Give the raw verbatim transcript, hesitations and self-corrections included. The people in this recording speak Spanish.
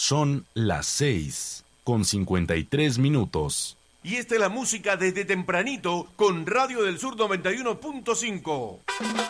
Son las seis con cincuenta y tres minutos. Y esta es la música desde tempranito con Radio del Sur noventa y uno punto cinco.